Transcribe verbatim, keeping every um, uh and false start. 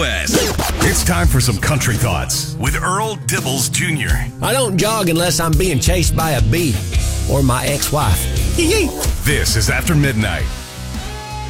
It's time for some country thoughts with Earl Dibbles Junior I don't jog unless I'm being chased by a bee or my ex-wife. This is After Midnight.